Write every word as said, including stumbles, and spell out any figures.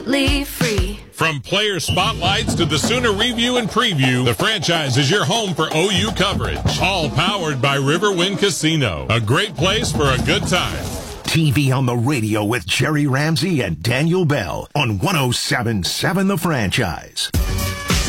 absolutely free. From player spotlights to the Sooner review and preview, the Franchise is your home for O U coverage. All powered by Riverwind Casino. A great place for a good time. T V on the radio with Jerry Ramsey and Daniel Bell on one oh seven point seven The Franchise.